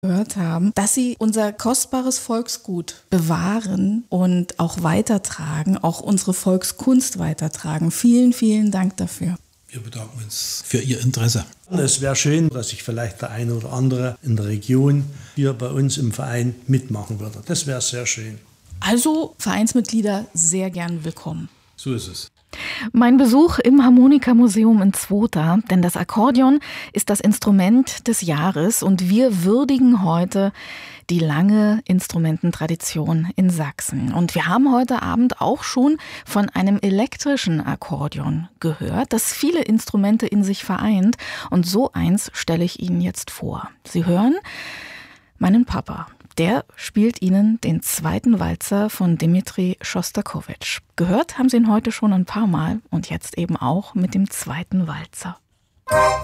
gehört haben, dass sie unser kostbares Volksgut bewahren und auch weitertragen, auch unsere Volkskunst weitertragen. Vielen, vielen Dank dafür. Wir bedanken uns für Ihr Interesse. Es wäre schön, dass sich vielleicht der eine oder andere in der Region hier bei uns im Verein mitmachen würde. Das wäre sehr schön. Also Vereinsmitglieder sehr gern willkommen. So ist es. Mein Besuch im Harmonikamuseum in Zwota, denn das Akkordeon ist das Instrument des Jahres und wir würdigen heute die lange Instrumententradition in Sachsen. Und wir haben heute Abend auch schon von einem elektrischen Akkordeon gehört, das viele Instrumente in sich vereint. Und so eins stelle ich Ihnen jetzt vor. Sie hören meinen Papa. Der spielt Ihnen den zweiten Walzer von Dmitri Schostakowitsch. Gehört haben Sie ihn heute schon ein paar Mal und jetzt eben auch mit dem zweiten Walzer.